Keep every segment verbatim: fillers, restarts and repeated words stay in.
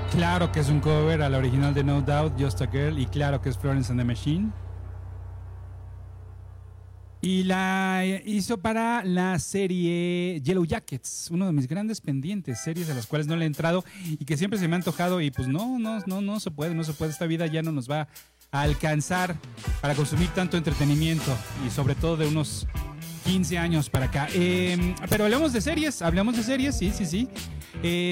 Claro que es un cover a la original de No Doubt, Just a Girl, y claro que es Florence and the Machine. Y la hizo para la serie Yellow Jackets, uno de mis grandes pendientes, series a las cuales no le he entrado y que siempre se me ha antojado y pues no, no, no, no se puede, no se puede. Esta vida ya no nos va a alcanzar para consumir tanto entretenimiento y sobre todo de unos quince años para acá. Eh, pero hablamos de series, hablamos de series, sí, sí, sí. Eh,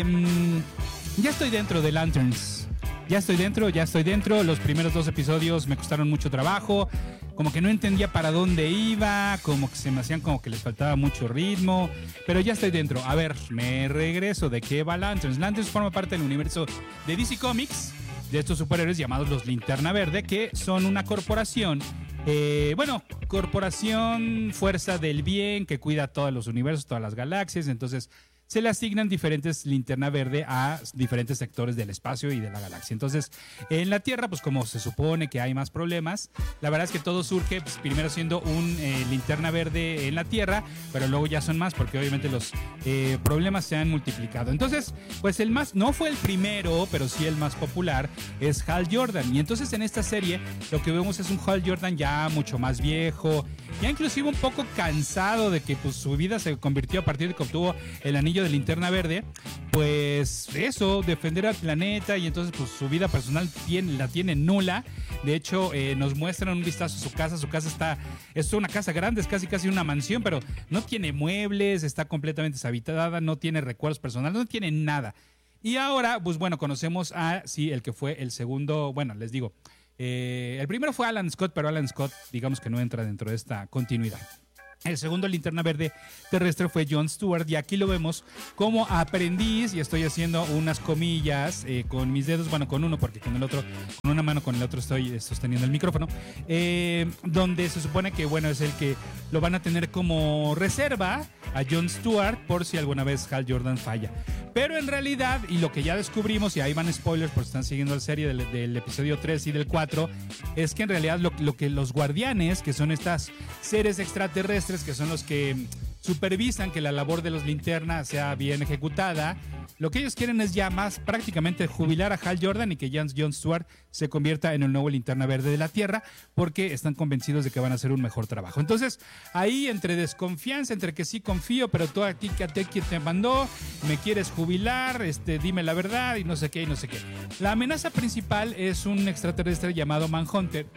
ya estoy dentro de Lanterns. Ya estoy dentro, ya estoy dentro. Los primeros dos episodios me costaron mucho trabajo. Como que no entendía para dónde iba, como que se me hacían como que les faltaba mucho ritmo. Pero ya estoy dentro. A ver, me regreso. ¿De qué va Lanterns? Lanterns forma parte del universo de D C Comics, de estos superhéroes llamados los Linterna Verde, que son una corporación. Eh, bueno, corporación fuerza del bien que cuida todos los universos, todas las galaxias. Entonces se le asignan diferentes linterna verde a diferentes sectores del espacio y de la galaxia. Entonces, en la Tierra, pues como se supone que hay más problemas, la verdad es que todo surge pues, primero siendo un eh, linterna verde en la Tierra, pero luego ya son más porque obviamente los eh, problemas se han multiplicado. Entonces, pues el más, no fue el primero, pero sí el más popular, es Hal Jordan. Y entonces en esta serie lo que vemos es un Hal Jordan ya mucho más viejo, ya inclusive un poco cansado de que pues, su vida se convirtió a partir de que obtuvo el anillo de linterna verde, pues eso, defender al planeta, y entonces pues su vida personal tiene, la tiene nula. De hecho, eh, nos muestran un vistazo a su casa. Su casa está, es una casa grande, es casi casi una mansión, pero no tiene muebles, está completamente deshabitada, no tiene recuerdos personales, no tiene nada. Y ahora, pues bueno, conocemos a, sí, el que fue el segundo, bueno, les digo, eh, el primero fue Alan Scott, pero Alan Scott, digamos que no entra dentro de esta continuidad. El segundo linterna verde terrestre fue John Stewart, y aquí lo vemos como aprendiz, y estoy haciendo unas comillas eh, con mis dedos, bueno, con uno, porque con el otro, con una mano, con el otro estoy sosteniendo el micrófono, eh, donde se supone que, bueno, es el que lo van a tener como reserva a John Stewart por si alguna vez Hal Jordan falla. Pero en realidad, y lo que ya descubrimos, y ahí van spoilers porque están siguiendo la serie del, del episodio tres y del cuatro, es que en realidad lo, lo que los guardianes, que son estas seres extraterrestres, que son los que supervisan que la labor de los linternas sea bien ejecutada, lo que ellos quieren es ya más prácticamente jubilar a Hal Jordan y que John Stewart se convierta en el nuevo linterna verde de la Tierra, porque están convencidos de que van a hacer un mejor trabajo. Entonces, ahí entre desconfianza, entre que sí confío, pero tú a ti que te, te mandó, me quieres jubilar, este, dime la verdad y no sé qué y no sé qué. La amenaza principal es un extraterrestre llamado Manhunter,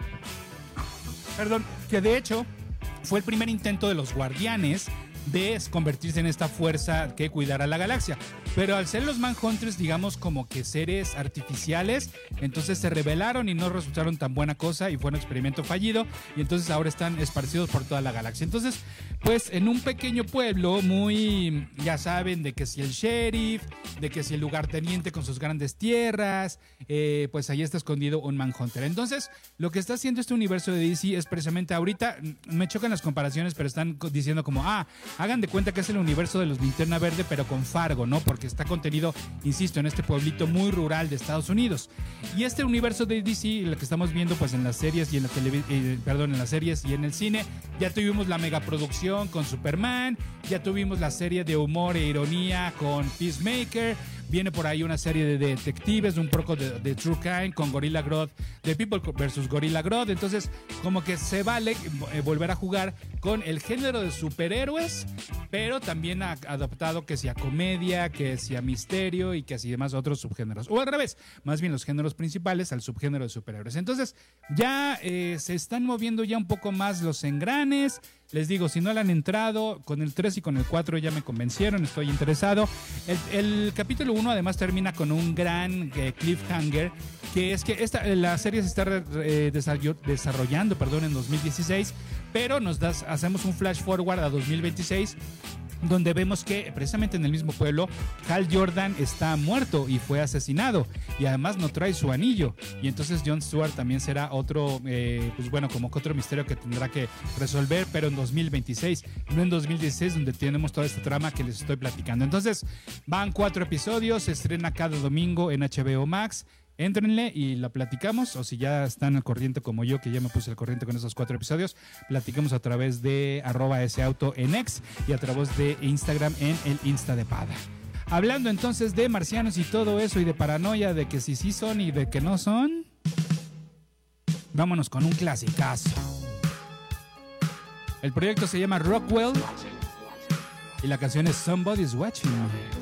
perdón, que de hecho fue el primer intento de los Guardianes de convertirse en esta fuerza que cuidará la galaxia. Pero al ser los Manhunters, digamos, como que seres artificiales, entonces se rebelaron y no resultaron tan buena cosa y fue un experimento fallido, y entonces ahora están esparcidos por toda la galaxia. Entonces, pues en un pequeño pueblo muy, ya saben, de que si el sheriff, de que si el lugarteniente con sus grandes tierras, eh, pues ahí está escondido un Manhunter. Entonces, lo que está haciendo este universo de D C es precisamente ahorita, me chocan las comparaciones, pero están diciendo como, ah, hagan de cuenta que es el universo de los Linterna Verde, pero con Fargo, ¿no? Porque está contenido, insisto, en este pueblito muy rural de Estados Unidos. Y este universo de D C, lo que estamos viendo pues en las series y en la televisión, eh, perdón, en las series y en el cine, ya tuvimos la megaproducción con Superman, ya tuvimos la serie de humor e ironía con Peacemaker, viene por ahí una serie de detectives, un poco de, de True Crime con Gorilla Grodd, de People versus Gorilla Grodd. Entonces, como que se vale eh, volver a jugar con el género de superhéroes, pero también ha adaptado que sea comedia, que sea misterio y que así demás otros subgéneros. O al revés, más bien los géneros principales al subgénero de superhéroes. Entonces, ya eh, se están moviendo ya un poco más los engranes. Les digo, si no le han entrado, con el tres y con el cuatro ya me convencieron, estoy interesado. El, el capítulo uno además termina con un gran eh, cliffhanger, que es que esta, la serie se está eh, desarrollando perdón, en dos mil dieciséis, pero nos das, hacemos un flash forward a dos mil veintiséis, donde vemos que precisamente en el mismo pueblo Hal Jordan está muerto y fue asesinado, y además no trae su anillo, y entonces John Stewart también será otro, eh, pues bueno, como que otro misterio que tendrá que resolver, pero en dos mil veintiséis, no en dos mil dieciséis, donde tenemos toda esta trama que les estoy platicando. Entonces van cuatro episodios, se estrena cada domingo en H B O Max. Éntrenle y la platicamos, o si ya están al corriente como yo, que ya me puse al corriente con esos cuatro episodios, platicamos a través de arroba ese auto en X y a través de Instagram en el Insta de Pada. Hablando entonces de marcianos y todo eso y de paranoia de que si sí son y de que no son, vámonos con un clasicazo. El proyecto se llama Rockwell y la canción es Somebody's Watching Me.